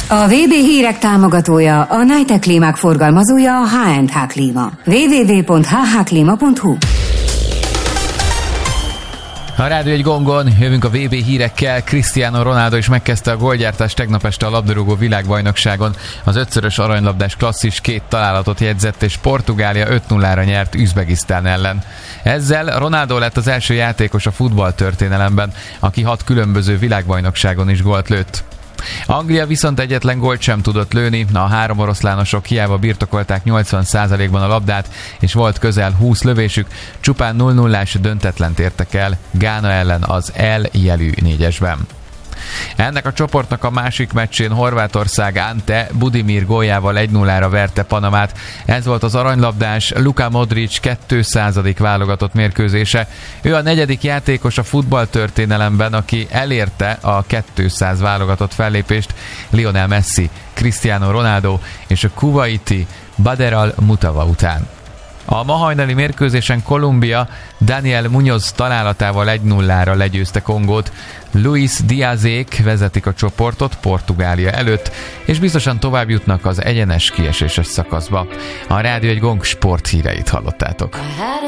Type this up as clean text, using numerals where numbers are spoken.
A VB hírek támogatója, a Nitec klímák forgalmazója, a H&H Klíma. www.hhklima.hu. A Rádió egy gongon, jövünk a VB hírekkel. Cristiano Ronaldo is megkezdte a gólgyártást tegnap este a labdarúgó világbajnokságon. Az 5-szörös aranylabdás klasszis 2 találatot jegyzett, és Portugália 5-0-ra nyert Üzbegisztán ellen. Ezzel Ronaldo lett az első játékos a futballtörténelemben, aki 6 különböző világbajnokságon is gólt lőtt. Anglia viszont egyetlen gólt sem tudott lőni, a 3 oroszlánosok hiába birtokolták 80%-ban a labdát, és volt közel 20 lövésük, csupán 0-0-ás döntetlent értek el Gána ellen az L jelű 4-esben. Ennek a csoportnak a másik meccsén Horvátország Ante Budimir góljával 1-0-ra verte Panamát. Ez volt az aranylabdás Luka Modric 200. válogatott mérkőzése. Ő a 4. játékos a futballtörténelemben, aki elérte a 200 válogatott fellépést Lionel Messi, Cristiano Ronaldo és a kuwaiti Badr al-Mutawa után. A ma hajnali mérkőzésen Kolumbia Daniel Muñoz találatával 1-0-ra legyőzte Kongót. Luis Diazék vezetik a csoportot Portugália előtt, és biztosan tovább jutnak az egyenes kieséses szakaszba. A Rádió egy gong sporthíreit hallottátok.